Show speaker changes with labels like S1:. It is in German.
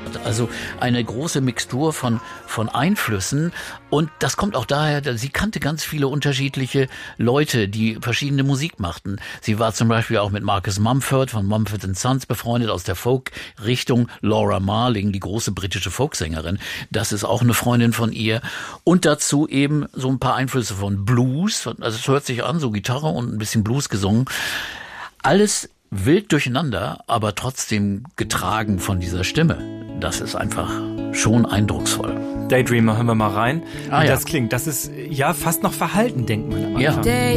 S1: Also eine große Mixtur von Einflüssen. Und das kommt auch daher, sie kannte ganz viele unterschiedliche Leute, die verschiedene Musik machten. Sie war zum Beispiel auch mit Marcus Mumford von Mumford & Sons befreundet aus der Folk-Richtung. Laura Marling, die große britische Folksängerin, das ist auch eine Freundin von ihr. Und dazu eben so ein paar Einflüsse von Blues. Also es hört sich an, so Gitarre und ein bisschen Blues gesungen. Alles wild durcheinander, aber trotzdem getragen von dieser Stimme. Das ist einfach schon eindrucksvoll.
S2: Daydreamer, hören wir mal rein.
S1: Ah,
S2: wie
S1: ja.
S2: das klingt. Das ist ja fast noch verhalten, denkt man am Anfang.
S1: Ja.